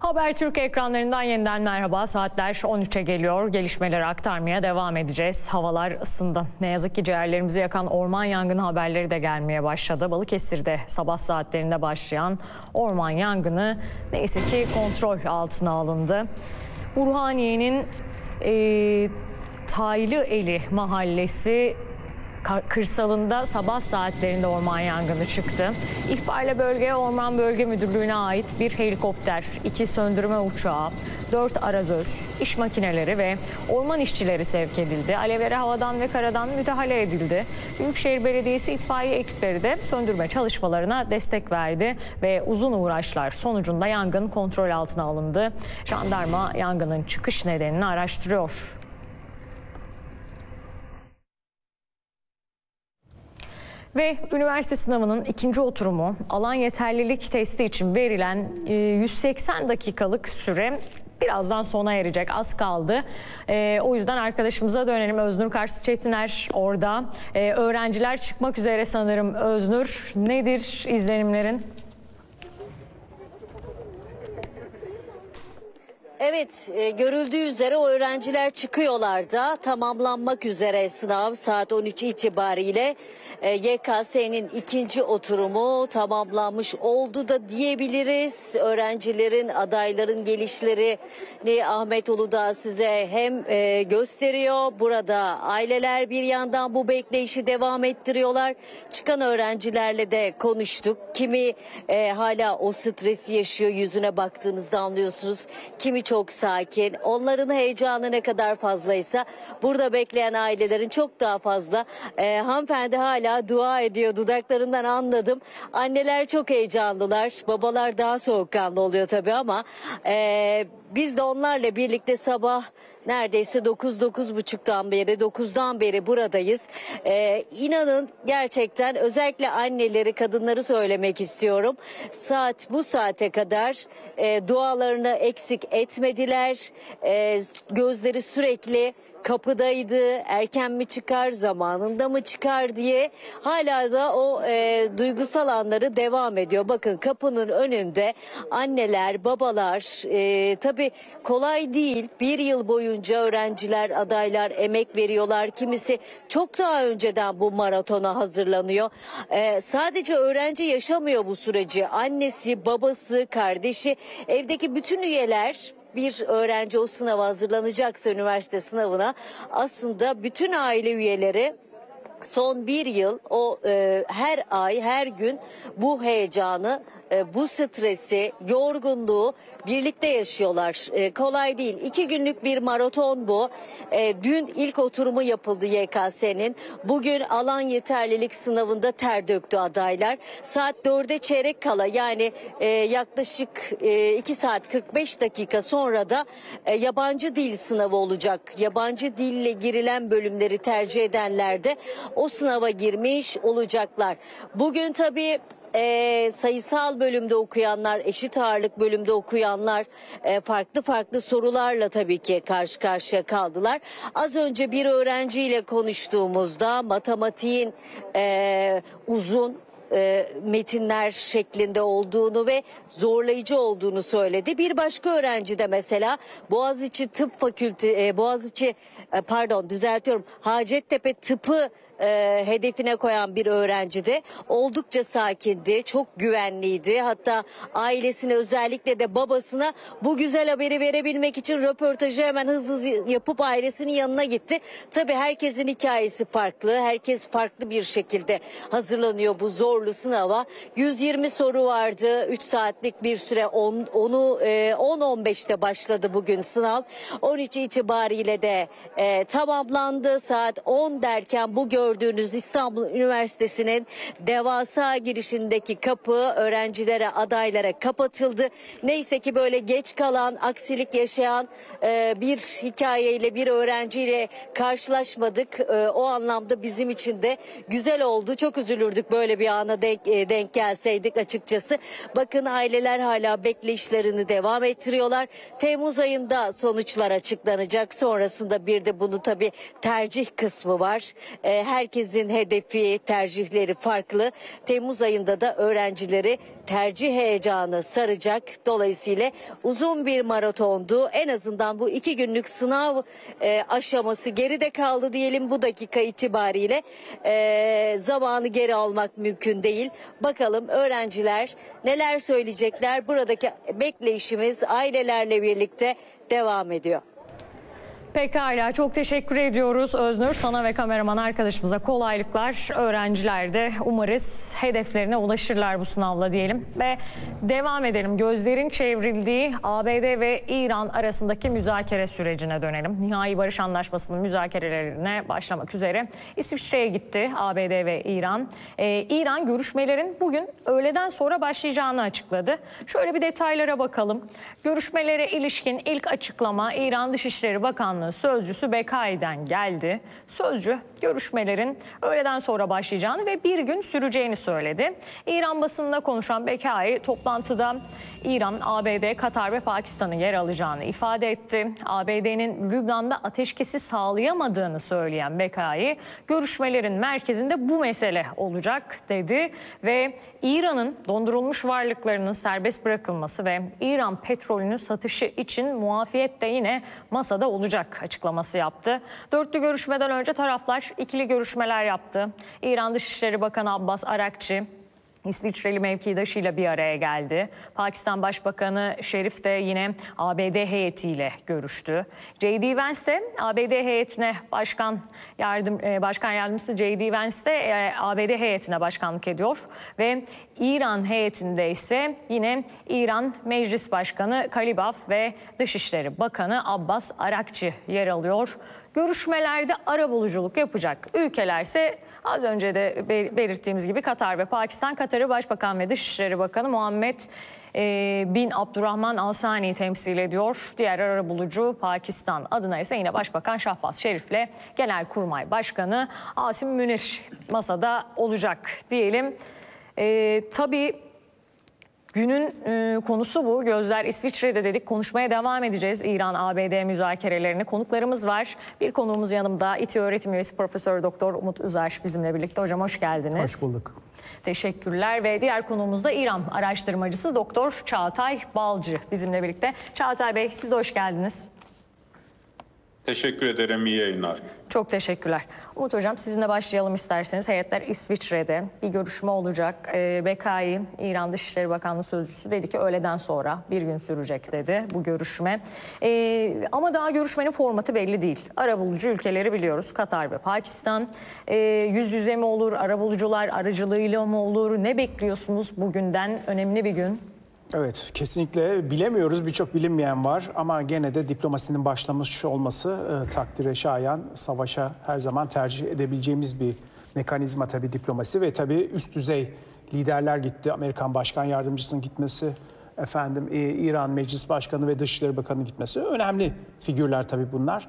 Habertürk ekranlarından yeniden merhaba. Saatler 13'e geliyor. Gelişmeleri aktarmaya devam edeceğiz. Havalar ısındı. Ne yazık ki ciğerlerimizi yakan orman yangını haberleri de gelmeye başladı. Balıkesir'de sabah saatlerinde başlayan orman yangını neyse ki kontrol altına alındı. Burhaniye'nin Taylıeli mahallesi kırsalında sabah saatlerinde orman yangını çıktı. İhbarla bölgeye Orman Bölge Müdürlüğü'ne ait bir helikopter, 2 söndürme uçağı, 4 arazöz, iş makineleri ve orman işçileri sevk edildi. Alevlere havadan ve karadan müdahale edildi. Büyükşehir Belediyesi itfaiye ekipleri de söndürme çalışmalarına destek verdi ve uzun uğraşlar sonucunda yangın kontrol altına alındı. Jandarma yangının çıkış nedenini araştırıyor. Ve üniversite sınavının ikinci oturumu, alan yeterlilik testi için verilen 180 dakikalık süre birazdan sona erecek. Az kaldı. O yüzden arkadaşımıza dönelim. Öznur Karsçetiner orada. Öğrenciler çıkmak üzere sanırım. Öznur, nedir izlenimlerin? Evet, görüldüğü üzere o öğrenciler çıkıyorlar da tamamlanmak üzere sınav saat 13 itibariyle YKS'nin ikinci oturumu tamamlanmış oldu da diyebiliriz. Öğrencilerin, adayların gelişlerini Ahmet Uludağ size hem gösteriyor. Burada aileler bir yandan bu bekleyişi devam ettiriyorlar. Çıkan öğrencilerle de konuştuk. Kimi hala o stresi yaşıyor, yüzüne baktığınızda anlıyorsunuz. Kimi çok sakin. Onların heyecanı ne kadar fazlaysa burada bekleyen ailelerin çok daha fazla. Hanımefendi hala dua ediyor, dudaklarından anladım. Anneler çok heyecanlılar. Babalar daha soğukkanlı oluyor tabii ama biz de onlarla birlikte sabah neredeyse 9-9.30'dan beri buradayız. İnanın gerçekten özellikle anneleri, kadınları söylemek istiyorum. Bu saate kadar dualarını eksik etmediler. Gözleri sürekli kapıdaydı, erken mi çıkar, zamanında mı çıkar diye hala da o duygusal anları devam ediyor. Bakın kapının önünde anneler, babalar, tabii kolay değil. Bir yıl boyunca öğrenciler, adaylar emek veriyorlar. Kimisi çok daha önceden bu maratona hazırlanıyor. Sadece öğrenci yaşamıyor bu süreci. Annesi, babası, kardeşi, evdeki bütün üyeler. Bir öğrenci o sınava hazırlanacaksa, üniversite sınavına, aslında bütün aile üyeleri son bir yıl her ay, her gün bu heyecanı, bu stresi, yorgunluğu birlikte yaşıyorlar. Kolay değil. 2 günlük bir maraton bu. Dün ilk oturumu yapıldı YKS'nin. Bugün alan yeterlilik sınavında ter döktü adaylar. Saat 4'e çeyrek kala, yani yaklaşık 2 saat 45 dakika sonra da yabancı dil sınavı olacak. Yabancı dille girilen bölümleri tercih edenler de o sınava girmiş olacaklar. Bugün tabii sayısal bölümde okuyanlar, eşit ağırlık bölümde okuyanlar farklı sorularla tabii ki karşı karşıya kaldılar. Az önce bir öğrenciyle konuştuğumuzda matematiğin uzun metinler şeklinde olduğunu ve zorlayıcı olduğunu söyledi. Bir başka öğrenci de mesela Hacettepe Tıp'ı hedefine koyan bir öğrenci de oldukça sakindi, çok güvenliydi. Hatta ailesine, özellikle de babasına bu güzel haberi verebilmek için röportajı hemen hızlı yapıp ailesinin yanına gitti. Tabii herkesin hikayesi farklı, herkes farklı bir şekilde hazırlanıyor bu zorlu sınava. 120 soru vardı, 3 saatlik bir süre, 10-15'te başladı bugün sınav. 13 itibariyle de tamamlandı. Saat 10 derken bu gördüğünüz İstanbul Üniversitesi'nin devasa girişindeki kapı öğrencilere, adaylara kapatıldı. Neyse ki böyle geç kalan, aksilik yaşayan bir hikayeyle, bir öğrenciyle karşılaşmadık. O anlamda bizim için de güzel oldu. Çok üzülürdük böyle bir ana denk gelseydik açıkçası. Bakın aileler hala bekleyişlerini devam ettiriyorlar. Temmuz ayında sonuçlar açıklanacak. Sonrasında bir de bunu tabii tercih kısmı var. herkesin hedefi, tercihleri farklı. Temmuz ayında da öğrencileri tercih heyecanı saracak. Dolayısıyla uzun bir maratondu. En azından bu 2 günlük sınav aşaması geride kaldı diyelim. Bu dakika itibariyle zamanı geri almak mümkün değil. Bakalım öğrenciler neler söyleyecekler. Buradaki bekleyişimiz ailelerle birlikte devam ediyor. Pekala, çok teşekkür ediyoruz Öznur. Sana ve kameraman arkadaşımıza kolaylıklar. Öğrenciler de umarız hedeflerine ulaşırlar bu sınavla diyelim. Ve devam edelim. Gözlerin çevrildiği ABD ve İran arasındaki müzakere sürecine dönelim. Nihai Barış Anlaşması'nın müzakerelerine başlamak üzere İsviçre'ye gitti ABD ve İran. İran görüşmelerin bugün öğleden sonra başlayacağını açıkladı. Şöyle bir detaylara bakalım. Görüşmelere ilişkin ilk açıklama İran Dışişleri Bakanlığı sözcüsü Bekai'den geldi. Sözcü görüşmelerin öğleden sonra başlayacağını ve bir gün süreceğini söyledi. İran basınında konuşan Bekai toplantıda İran, ABD, Katar ve Pakistan'ın yer alacağını ifade etti. ABD'nin Lübnan'da ateşkesi sağlayamadığını söyleyen Bekai, görüşmelerin merkezinde bu mesele olacak dedi ve İran'ın dondurulmuş varlıklarının serbest bırakılması ve İran petrolünün satışı için muafiyet de yine masada olacak açıklaması yaptı. Dörtlü görüşmeden önce taraflar ikili görüşmeler yaptı. İran Dışişleri Bakanı Abbas Arakçı İsviçreli mevkidaşıyla bir araya geldi. Pakistan Başbakanı Şerif de yine ABD heyetiyle görüştü. J.D. Vance de ABD heyetine başkan yardımcısı J.D. Vance de ABD heyetine başkanlık ediyor ve İran heyetinde ise yine İran Meclis Başkanı Kalibaf ve Dışişleri Bakanı Abbas Arakçı yer alıyor. Görüşmelerde arabuluculuk yapacak ülkelerse az önce de belirttiğimiz gibi Katar ve Pakistan. Katar'ı Başbakan ve Dışişleri Bakanı Muhammed bin Abdurrahman Al Sani'yi temsil ediyor. Diğer arabulucu Pakistan adına ise yine Başbakan Şahbaz Şerif'le Genelkurmay Başkanı Asim Münir masada olacak diyelim. Tabii günün konusu bu. Gözler İsviçre'de dedik. Konuşmaya devam edeceğiz İran-ABD müzakerelerini. Konuklarımız var. Bir konuğumuz yanımda. İTÜ öğretim üyesi Profesör Doktor Umut Üzer bizimle birlikte. Hocam hoş geldiniz. Hoş bulduk. Teşekkürler ve diğer konuğumuz da İran araştırmacısı Doktor Çağatay Balcı bizimle birlikte. Çağatay Bey siz de hoş geldiniz. Teşekkür ederim. İyi yayınlar. Çok teşekkürler. Umut Hocam sizinle başlayalım isterseniz. Heyetler İsviçre'de bir görüşme olacak. Bekai, İran Dışişleri Bakanlığı Sözcüsü dedi ki öğleden sonra bir gün sürecek dedi bu görüşme. Ama daha görüşmenin formatı belli değil. Arabulucu ülkeleri biliyoruz. Katar ve Pakistan. Yüz yüze mi olur? Arabulucular aracılığıyla mı olur? Ne bekliyorsunuz bugünden? Önemli bir gün. Evet, kesinlikle bilemiyoruz. Birçok bilinmeyen var ama gene de diplomasinin başlamış olması takdire şayan, savaşa her zaman tercih edebileceğimiz bir mekanizma tabii diplomasi ve tabii üst düzey liderler gitti. Amerikan Başkan Yardımcısının gitmesi, İran Meclis Başkanı ve Dışişleri Bakanı gitmesi önemli figürler tabii bunlar.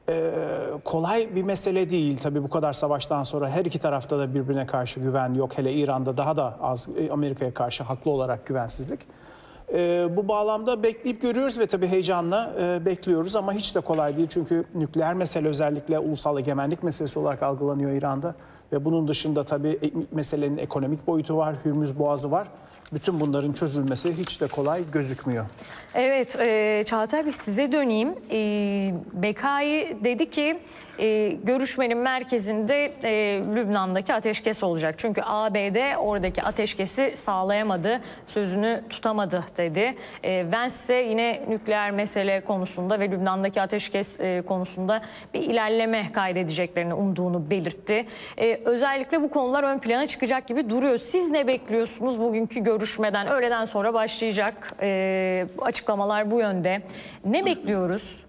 Kolay bir mesele değil tabii bu kadar savaştan sonra her iki tarafta da birbirine karşı güven yok. Hele İran'da daha da az Amerika'ya karşı haklı olarak güvensizlik. Bu bağlamda bekleyip görüyoruz ve tabii heyecanla bekliyoruz ama hiç de kolay değil. Çünkü nükleer mesele özellikle ulusal egemenlik meselesi olarak algılanıyor İran'da. Ve bunun dışında tabii meselenin ekonomik boyutu var, Hürmüz Boğazı var. Bütün bunların çözülmesi hiç de kolay gözükmüyor. Evet, Çağatay Bey size döneyim. Bekai dedi ki görüşmenin merkezinde Lübnan'daki ateşkes olacak. Çünkü ABD oradaki ateşkesi sağlayamadı, sözünü tutamadı dedi. Vance ise yine nükleer mesele konusunda ve Lübnan'daki ateşkes konusunda bir ilerleme kaydedeceklerini umduğunu belirtti. Özellikle bu konular ön plana çıkacak gibi duruyor. Siz ne bekliyorsunuz bugünkü görüşmeden? Öğleden sonra başlayacak açıklamalar bu yönde. Ne bekliyoruz?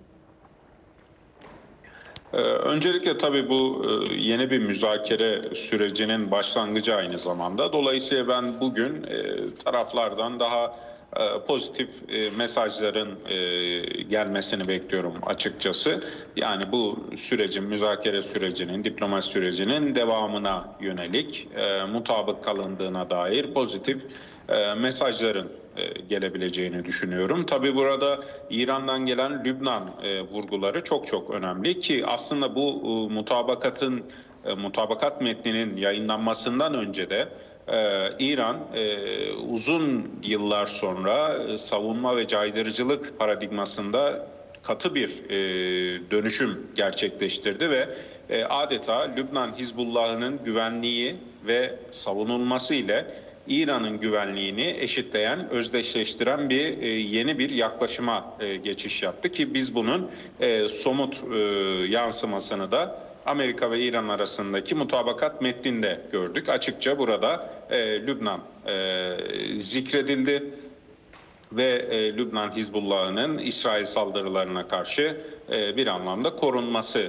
Öncelikle tabii bu yeni bir müzakere sürecinin başlangıcı aynı zamanda. Dolayısıyla ben bugün taraflardan daha pozitif mesajların gelmesini bekliyorum açıkçası. Yani bu sürecin, müzakere sürecinin, diplomasi sürecinin devamına yönelik mutabık kalındığına dair pozitif mesajların gelebileceğini düşünüyorum. Tabii burada İran'dan gelen Lübnan vurguları çok önemli ki aslında bu mutabakatın mutabakat metninin yayınlanmasından önce de İran uzun yıllar sonra savunma ve caydırıcılık paradigmasında katı bir dönüşüm gerçekleştirdi ve adeta Lübnan Hizbullah'ının güvenliği ve savunulması ile İran'ın güvenliğini eşitleyen, özdeşleştiren yeni bir yaklaşıma geçiş yaptı ki biz bunun somut yansımasını da Amerika ve İran arasındaki mutabakat metninde gördük. Açıkça burada Lübnan zikredildi ve Lübnan Hizbullah'ının İsrail saldırılarına karşı bir anlamda korunması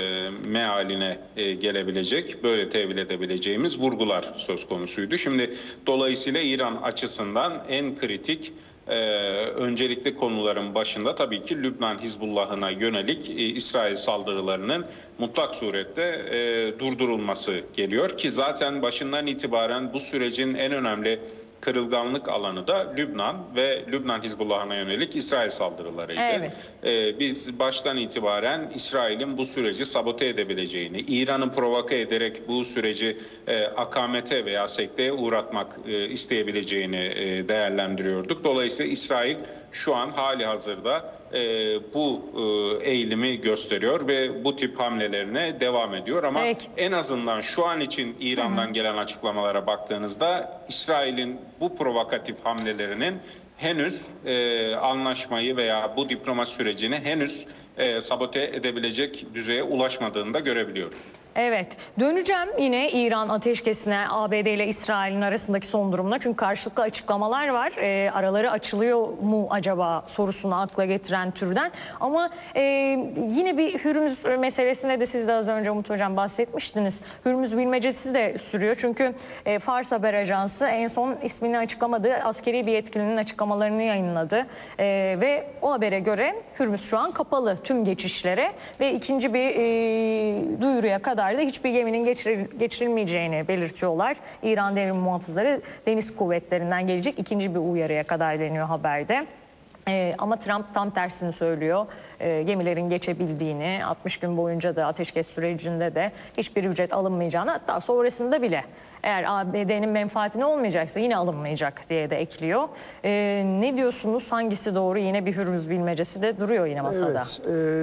mealine gelebilecek, böyle tevil edebileceğimiz vurgular söz konusuydu. Şimdi dolayısıyla İran açısından en kritik öncelikli konuların başında tabii ki Lübnan Hizbullah'ına yönelik İsrail saldırılarının mutlak surette durdurulması geliyor ki zaten başından itibaren bu sürecin en önemli kırılganlık alanı da Lübnan ve Lübnan Hizbullah'ına yönelik İsrail saldırılarıydı. Evet. Biz baştan itibaren İsrail'in bu süreci sabote edebileceğini, İran'ı provoke ederek bu süreci akamete veya sekteye uğratmak isteyebileceğini değerlendiriyorduk. Dolayısıyla İsrail şu an hali hazırda bu eğilimi gösteriyor ve bu tip hamlelerine devam ediyor. Ama Peki. en azından şu an için İran'dan gelen açıklamalara baktığınızda İsrail'in bu provokatif hamlelerinin henüz anlaşmayı veya bu diplomasi sürecini henüz sabote edebilecek düzeye ulaşmadığını da görebiliyoruz. Evet, döneceğim yine İran ateşkesine, ABD ile İsrail'in arasındaki son durumuna. Çünkü karşılıklı açıklamalar var. Araları açılıyor mu acaba sorusunu akla getiren türden. Ama yine bir Hürmüz meselesinde de siz de az önce Umut Hocam bahsetmiştiniz. Hürmüz bilmecesi de sürüyor. Çünkü Fars Haber Ajansı en son ismini açıklamadığı askeri bir yetkilinin açıklamalarını yayınladı. Ve o habere göre Hürmüz şu an kapalı tüm geçişlere ve ikinci bir duyuruya kadar da hiçbir geminin geçirilmeyeceğini belirtiyorlar. İran Devrim Muhafızları Deniz Kuvvetleri'nden gelecek ikinci bir uyarıya kadar deniyor haberde. Ama Trump tam tersini söylüyor. Gemilerin geçebildiğini, 60 gün boyunca da ateşkes sürecinde de hiçbir ücret alınmayacağını, hatta sonrasında bile eğer ABD'nin menfaatine olmayacaksa yine alınmayacak diye de ekliyor. Ne diyorsunuz? Hangisi doğru? Yine bir Hürmüz bilmecesi de duruyor yine masada. Evet.